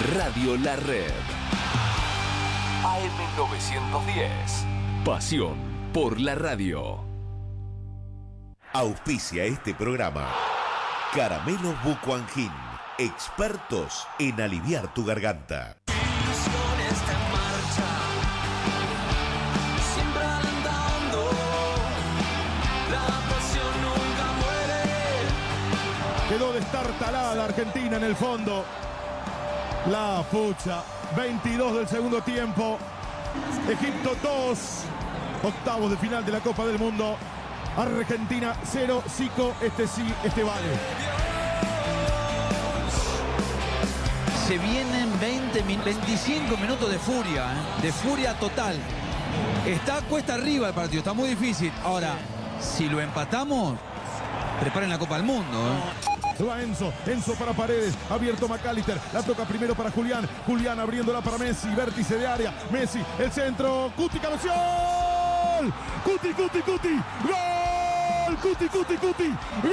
Radio La Red. AM910. Pasión por la radio. Auspicia este programa Caramelos Bucuangin, expertos en aliviar tu garganta. Quedó destartalada Argentina en el fondo. La fucha, 22 del segundo tiempo. Egipto 2, octavos de final de la Copa del Mundo. Argentina 0, Zico, este sí, este vale. Se vienen 25 minutos de furia total. Está cuesta arriba el partido, está muy difícil. Ahora, si lo empatamos, preparen la Copa del Mundo, Va Enzo para Paredes, abierto McAllister, la toca primero para Julián, abriéndola para Messi, vértice de área, Messi, el centro, Cuti, cabeció, Cuti, gol, Cuti, gol,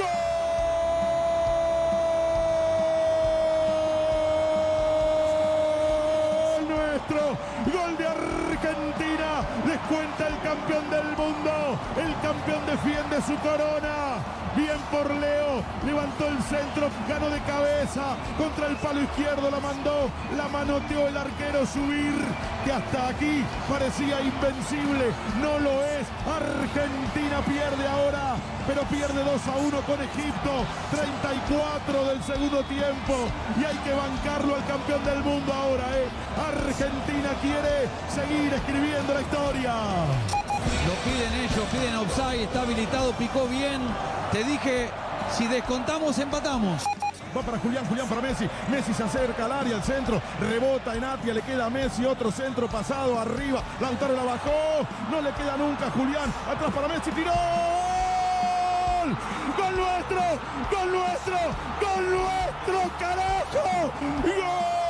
nuestro, gol de Argentina, descuenta el campeón del mundo, el campeón defiende su corona. Bien por Leo, levantó el centro, ganó de cabeza, contra el palo izquierdo la mandó, la manoteó el arquero Subir, que hasta aquí parecía invencible, no lo es. Argentina pierde ahora, pero pierde 2-1 con Egipto, 34 del segundo tiempo, y hay que bancarlo al campeón del mundo ahora, Argentina quiere seguir escribiendo la historia. Lo piden ellos, piden offside, está habilitado, picó bien. Te dije, si descontamos, empatamos. Va para Julián para Messi. Messi se acerca al área, al centro. Rebota en Atia, le queda a Messi. Otro centro pasado arriba. Lautaro la bajó. No le queda nunca a Julián. Atrás para Messi. ¡Tiró! ¡Gol nuestro! ¡Gol nuestro! ¡Gol nuestro! ¡Carajo! ¡Gol!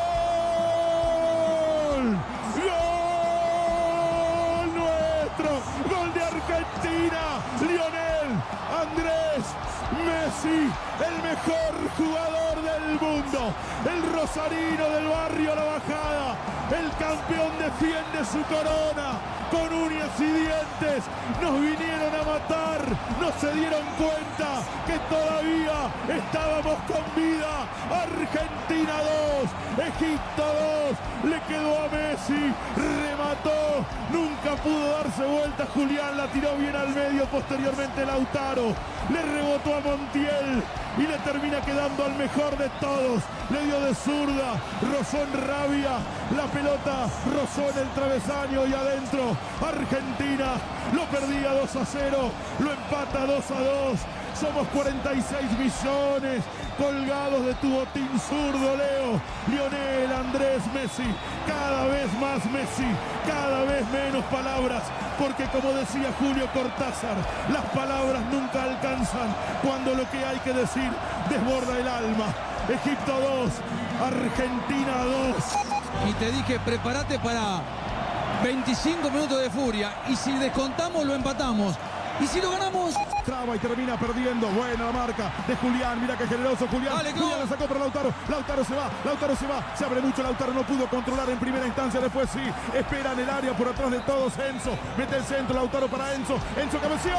¡Gol nuestro! ¡Gol de Argentina! ¡Lionel Andrés Messi, el mejor jugador del mundo, el rosarino del barrio La Bajada, el campeón defiende su corona con uñas y dientes. Nos vinieron a matar, no se dieron cuenta que todavía estábamos con vida. Argentina 2, Egipto 2, le quedó a Messi, remató, nunca pudo darse vuelta. Julián la tiró bien al medio, posteriormente Lautaro le rebotó a Montiel y le termina quedando al mejor de todos. Le dio de zurda, rozó en Rabia, la pelota rozó en el travesaño y adentro. Argentina lo perdía 2-0, lo empata 2-2. Somos 46 millones colgados de tu botín zurdo, Leo. Lionel Andrés Messi, cada vez más Messi, cada vez menos palabras, porque como decía Julio Cortázar, las palabras nunca alcanzan cuando lo que hay que decir desborda el alma. Egipto 2, Argentina 2. Y te dije, prepárate para 25 minutos de furia, y si descontamos lo empatamos, y si lo ganamos... Traba y termina perdiendo. Buena la marca de Julián. Mira qué generoso Julián. Dale, Julián la sacó para Lautaro. Lautaro se va. Se abre mucho Lautaro. No pudo controlar en primera instancia. Después sí. Espera en el área por atrás de todos. Enzo. Mete el centro. Lautaro para Enzo. Enzo cabeció.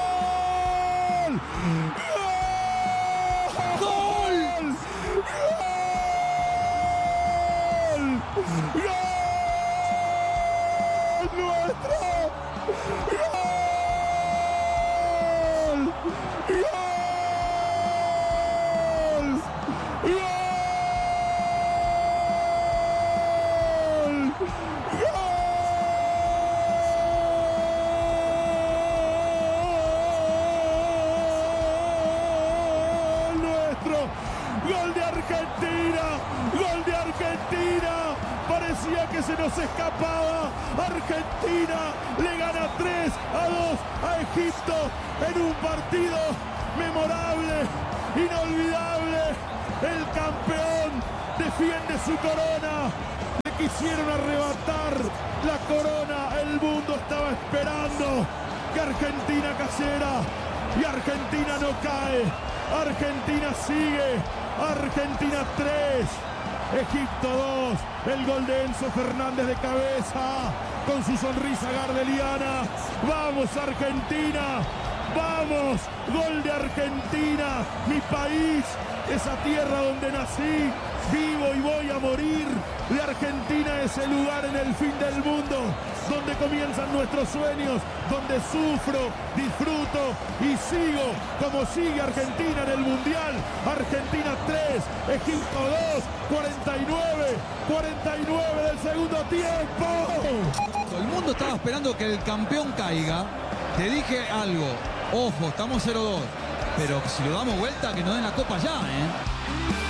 ¡Gol! ¡Gol! ¡Gol! ¡Gol! ¡Nuestro! Parecía que se nos escapaba. Argentina le gana 3-2 a Egipto en un partido memorable, inolvidable. El campeón defiende su corona. Le quisieron arrebatar la corona. El mundo estaba esperando que Argentina cayera y Argentina no cae. Argentina sigue Argentina 3, Egipto 2. El gol de Enzo Fernández de cabeza, con su sonrisa gardeliana. ¡Vamos, Argentina! ¡Vamos! Gol de Argentina, mi país, esa tierra donde nací, vivo y voy a morir. De Argentina, ese lugar en el fin del mundo, donde comienzan nuestros sueños, donde sufro, disfruto y sigo como sigue Argentina en el Mundial. Argentina 3, Egipto 2, 49 del segundo tiempo. Todo el mundo estaba esperando que el campeón caiga. Te dije algo, ojo, estamos 0-2, pero si lo damos vuelta, que nos den la copa ya, ¿eh?